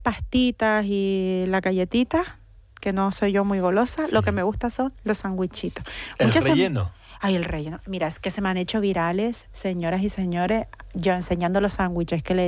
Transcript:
pastitas y las galletitas, que no soy yo muy golosa, Sí. lo que me gusta son los sandwichitos. El Muchas relleno. Ay, el relleno. Mira, es que se me han hecho virales, señoras y señores, yo enseñando los sándwiches que le